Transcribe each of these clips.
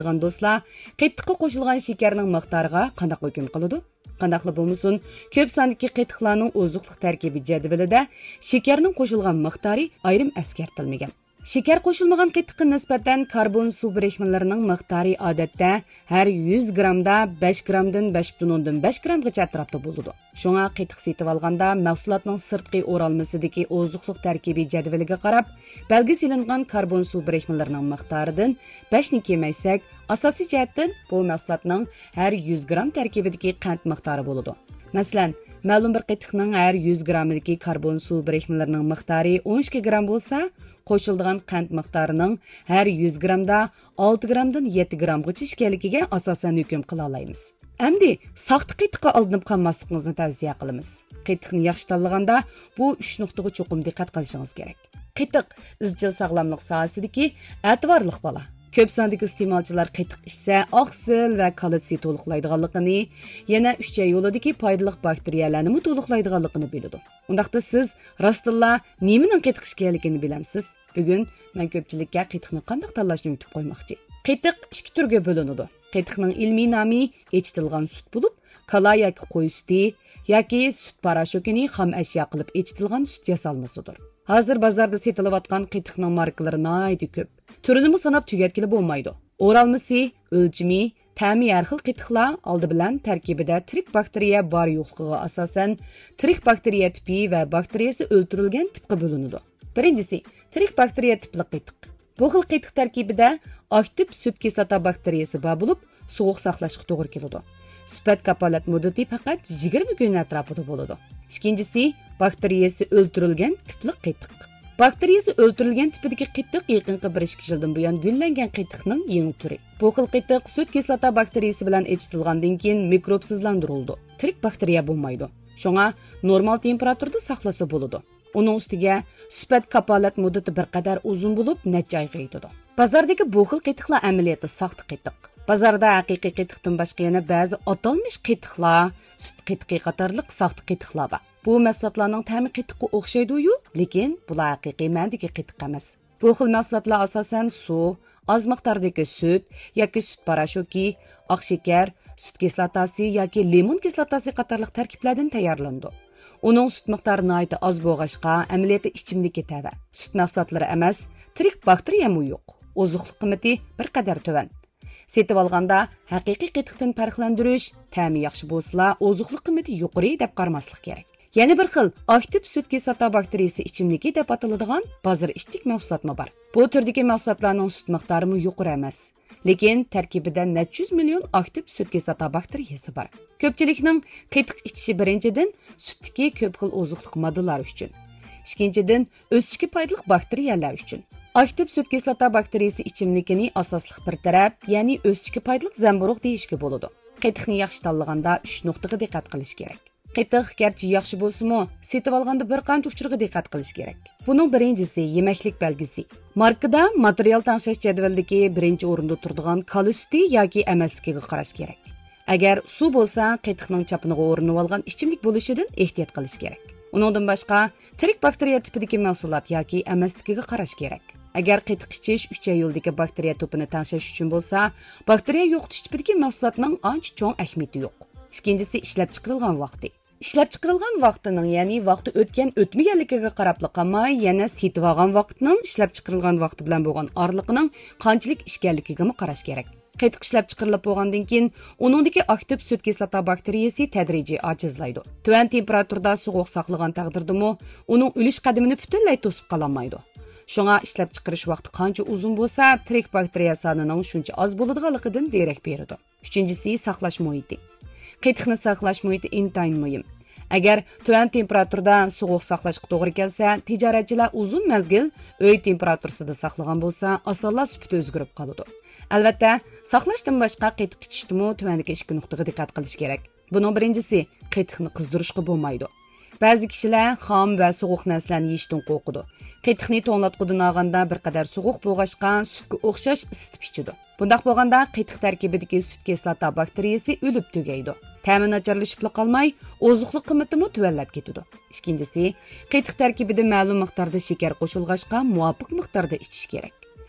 bolayotgan do'stlar, qatiqqa qo'shilgan shakarning miqdoriga qanday hukm qiladi? Qandaqli bo'lmasin, ko'p sondagi qatiqlarning ozuqlik tarkibi jadvalida shakarning qo'shilgan miqdori ayrim eskartilmagan. Shakar qo'shilmagan qatiqqa nisbatan karbon suv birikmalarining miqdori odatda har 100 grammda 5 grammdan 5,5 grammgacha atrofda bo'ladi. Shunga qatiq setib olganda mahsulotning sirtqi o'ralmasidagi ozuqlik tarkibi jadvaliga qarab, belgi silingan karbon suv birikmalarining miqdoridan 5 ni kemaysak, asosiy jihatdan bu mahsulotning har 100 gramm tarkibidagi qand miqdori bo'ladi. Masalan, ma'lum bir qatiqning har 100 grammdagi karbon suv birikmalarining miqdori 12 gramm bo'lsa, qo'shiladigan qand miqdorining har 100 grammda 6 grammdan 7 grammgacha ekanligiga asosan hukm qila olamiz. Endi saxta qatiqqa aldanib qolmasligingizni tavsiya qilamiz. Qatiqni yaxshi tanlaganda bu 3 nuqtaga cho'qim diqqat qilishingiz kerak. Qatiq izchil sog'lomlik sohasidagi e'tiborli bola. Ko'p sondagi iste'molchilar qatiq ichsa, oqsil va kalsiy to'liqlaydiganligini, yana uchay yo'lidagi foydali bakteriyalarni to'liqlaydiganligini biladi. Undaqda siz rostilla nimaning qatiq ekanligini bilamsiz. Bugun men ko'pchilikka qatiqni qanday tanlashni o'rgatib qo'ymoqchi. Qatiq ikki turga bo'linadi. Qatiqning ilmiy nomi echitilgan sut bo'lib, kala yoki qo'y suti yoki sut parashokini xam ashyo qilib echitilgan sut yasalmasidir. Hozir bozorda setilayotgan qatiqning markalari nihoyat ko'p. Turini sanab tugatkili bo'lmaydi. O'ralmasi, o'lchimi, ta'mi har xil qatiqlar oldi bilan tarkibida tirik bakteriya bor yo'qligiga asosan tirik bakteriya tipi va bakteriyasi o'ldirilgan tipga bo'linadi. Birinchisi, tirik bakteriya tipli qatiq. Bu xil qatiq tarkibida aktiv sut kislota bakteriyasi bor bo'lib, sovuq saqlashga to'g'ri keladi. Sifat kapolat muddati faqat 20 kun atrofida bo'ladi. Ikkinchisi, bakteriyasi o'ldirilgan tipli qatiq. Bakteriyasi o'ldirilgan tipidagi qatiq yaqinqi 1-2 yildan buyon gullangan qatiqning yangi turi. Bu xil qatiq sut kislota bakteriyasi bilan echitilgandan keyin mikrobsizlantirildi. Tirik bakteriya bo'lmaydi. Shunga normal temperaturada saqlasa bo'ladi. Uning ustiga sifat kapolat muddati bir qadar uzun bo'lib, necha oyga yetadi. Bozordagi bu xil qatiqlar amaliyotda saxta qatiq. Bozorda haqiqiy qatiqdan boshqa yana ba'zi atalmish qatiqlar, sut qatiqi qatorliq saxta qatiqlar bor. Bu mahsulotlarning ta'mi qatiqqa o'xshaydi-yu, lekin bular haqiqiy ma'nodagi qatiq emas. Bu xil mahsulotlar asosan suv, oz miqdordagi sut yoki sut parashoki, oq shakar, sut kislotasi yoki limon kislotasi qatorliq tarkiblardan tayyorlanadi. Uning sut miqdori nihoyat oz bo'lg'achqa, amaliyotda ichimlikka tava. Sut mahsulotlari emas, tirik bakteriyami yo'q. Ozuqlik qiymati bir qadar tuvan. Setib olganda haqiqiy qatiqdan farqlantirish, ta'mi yaxshi bo'lsa, ozuqlik qiymati yuqori deb qaramaslik kerak. Yana bir xil aktiv sut kislota bakteriyasi ichimligi deb ataladigan bozor ishtik mahsulotlar bor. Bu turdagi mahsulotlarning sut miqdori yuqori emas, lekin tarkibida necha yuz million aktiv sut kislota bakteriyasi bor. Ko'pchilikning qatiq ichishi birinchidan sutdagi ko'p xil ozuqlik moddalar uchun, ikkinchidan o'sishga foydali bakteriyalar uchun. Aktiv sut kislota bakteriyasi ichimlikini asosli bir taraf, ya'ni o'sishga foydali zamburug' deyishga bo'ladi. Qatiqni yaxshi tanlaganda 3 nuqtaga diqqat qilish kerak. Qatiq garchi yaxshi bo'lsa-mu, setib olganda bir qancha uchurga diqqat qilish kerak. Buning birinchisi yemaklik belgisi. Markada material tanlash jadvalidagi birinchi o'rinda turadigan kalsiy yoki emasligiga qarash kerak. Agar suv bo'lsa, qatiqning chapiniga o'rinib olgan ichimlik bo'lishidan ehtiyot qilish kerak. Uningdan boshqa tirik bakteriya tipidagi mahsulot yoki emasligiga qarash kerak. Agar qatiq ichish 3 yo'ldagi bakteriya to'pini tangshash uchun bo'lsa, bakteriya yo'qotish tipidagi mahsulotning ancha cho'ng ahamiyati yo'q. Ikkinchisi ishlab chiqarilgan vaqti. Ishlab chiqarilgan vaqtining, ya'ni vaqti o'tgan o'tmaganligiga qarab qolmay, yana setib olgan vaqtning ishlab chiqarilgan vaqti bilan bo'lgan oraliqining qanchalik ishganligiga qarash kerak. Qatiq ishlab chiqarilib bo'lgandan keyin uningdagi aktiv sut kislota bakteriyasi tadrijiy ojizlaydi. Tuvan temperaturada sovuq saqlagan taqdirdami, uning o'lish qadamini butunlay to'sib qololmaydi. Shunga ishlab chiqarish vaqti qancha uzun bo'lsa, tirik bakteriya sonining shuncha oz bo'ladiganligidan derak beradi. Uchinchisi saqlash muhiti. Qatiqni saqlash muhiti intayin muhim. Agar tuvan temperaturada sovuq saqlashga to'g'ri kelsa, tijoratchilar uzun mazgil uy temperaturasida saqlagan bo'lsa, osonla sifati o'zgarib qoladi. Albatta, saqlashdan boshqa qatiq ichishda tuvandagi 2 nuqtaga diqqat qilish kerak. Buning birinchisi, qatiqni qizdirishga bo'lmaydi. Ba'zi kishilar xom va sovuq narsalarni yeyishdan qo'rqadi. Qatiqni to'nglatqudan olganda bir qadar sovuq bo'lg'achqa sutga o'xshash isitib ichidi. Bundaq bo'lganda qatiq tarkibidagi sut kislota bakteriyasi o'lib tugaydi. Ta'mi nacharlashib qolmay, ozuqlik qiymati tuvanlab ketadi. Ikkinchisi, qatiq tarkibida ma'lum miqdorda shakar qo'shilg'achqa muvofiq miqdorda ichish kerak.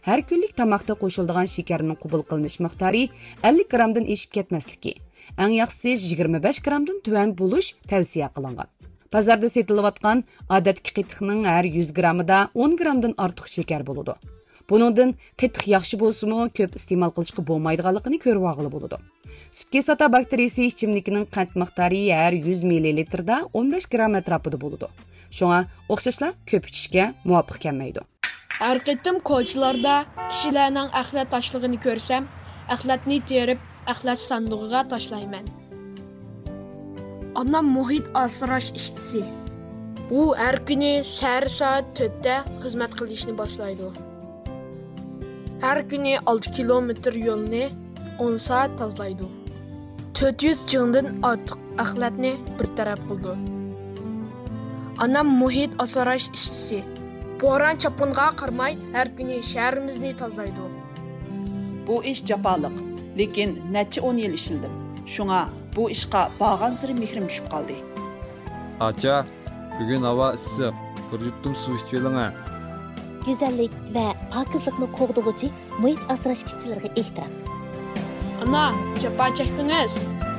har kunlik tamoqda qo'shiladigan shakarning qabul qilinish miqdori 50 grammdan eshib ketmasligi, eng yaxshisi 25 grammdan tuvan bo'lish tavsiya qilingan. Bozorda setilayotgan odatki qitiqning har 100 grammida 10 grammdan ortiq shakar bo'ladi. Buningdan qitiq yaxshi bo'lsa-mu, ko'p iste'mol qilishga bo'lmaydiganligini ko'rib olg'ili bo'ladi. Sutkesata bakteriyasi ichimligining qand miqdori har 100 ml-da 15 gram atrofida bo'ladi. Shunga o'xshashlar ko'p ichishga muvofiq kelmaydi. Har qitim ko'chalarda kishilarning axlat tashlig'ini ko'rsam, axlatni terib, axlat sandig'iga tashlayman. Anam muhit asrash ishchisi. U har kuni soat 4 da xizmat qilishni boshlaydi. Har kuni 6 kilometr yo'lni 10 soat tozalaydi. 400 jingdan ortiq axlatni bir taraf qildi. Anam muhit asrash ishchisi. Bo'ron chapinga qarmay har kuni shahrimizni tozalaydi. Bu ish jafoliq, lekin necha 10 yil ishildim. Shunga bu ishqa bağan siri mehrim tushib qoldi. Acha, bugun havo issiq. Bir yuttum suv ichib oling. Güzellik ve pakizlikni qo'g'dug'uchi muhit asrash ishchilariga ehtirom. Ana, jafo chekdingiz.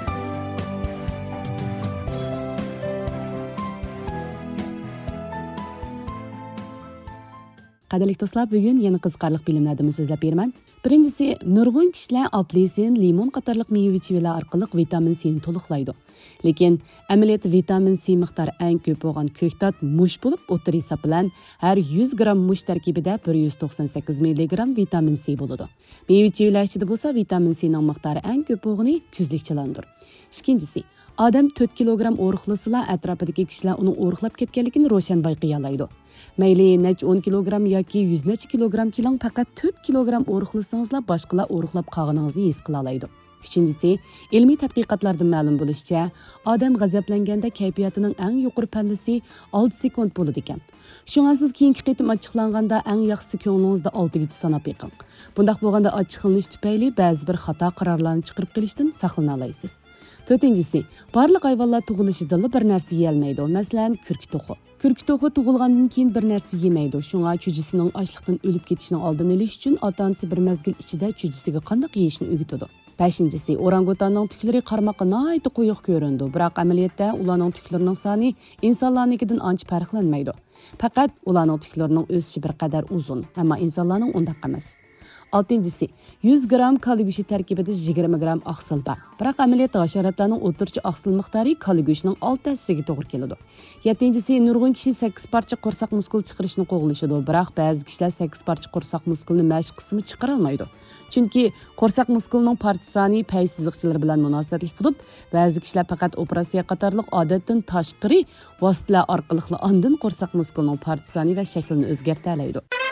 Qadrli do'stlar, bugun yana qiziqarli bilimlardan so'zlab beraman. Birinchisi, nurg'un kishilar apelsin, limon qatorliq meva-chevalar orqali vitamin C ni to'liqlaydi. Lekin amaliyotda vitamin C miqdori eng ko'p bo'lgan ko'ktat mush bo'lib, o'tir hisob bilan har 100 gram mush tarkibida 198 mg vitamin C bo'ladi. Meva-chevalar ichida bo'lsa, vitamin C ning miqdori eng ko'p bo'lgani kuzlikchilandir. Ikkinchisi, odam 4 kilogram o'riqlasila, atrofidagi kishilar uni o'riqlab ketganligini ro'shan bayqay oladi. Mayli nech 10 kilogram yoki 100 necha kilogram kilang, faqat 4 kilogram o'riqlasangizlar boshqalar o'riqlab qolganingizni his qila oladi. Uchinchisi, ilmiy tadqiqotlardan ma'lum bo'lishicha, odam g'azablanganda kayfiyatining eng yuqori pallasi 6 sekund bo'ladi ekan. Shunga siz keyingi qitim ochiqlanganda eng yaxshisi ko'nglingizda 6 gacha sanab yiqing. Bundaq bo'lganda ochiqlanish tufayli ba'zi bir xato qarorlarni chiqarib qilishdan saqlana olasiz. To'rtinchisi, barliq hayvonlar tug'ilishidan bir narsa yeyolmaydi. Masalan, kurk to'qi. Kurk to'qi tug'ilgandan keyin bir narsa yemaydi. Shunga chujisining ochliqdan o'lib ketishining oldini olish uchun ota-onasi bir mezgil ichida chujisiga qanday yeyishni o'rgatadi. Beshinchisi, orangutanning tuklari qarmoqqa nihoyat quyuq ko'rindi, biroq amaliyotda ularning tuklarining soni insonlarnikidan ancha farqlanmaydi. Faqat ularning tuklarining o'sishi bir qadar uzun, ammo insonlarning undaq emas. Altıncısı, 100 gram kali go'shti tarkibida 20 gram oqsil bor. Biroq amaliyotda hasharotlarning o'rtacha oqsil miqdori kali go'shtining 6-siga to'g'ri keladi. 7-si, nurg'un kishi 8 parcha qo'rsoq muskul chiqarishni qo'g'lashadi, biroq ba'zi kishilar 8 parcha qo'rsoq muskulni mashq qismi chiqara olmaydi. Chunki qo'rsoq muskulining parcha soni pay siziqchilari bilan munosabatli bo'lib, ba'zi kishilar faqat operatsiya qatorliq odatdan tashqari vositalar orqali andin qo'rsoq muskulining parcha soni va shaklini o'zgartira oladi.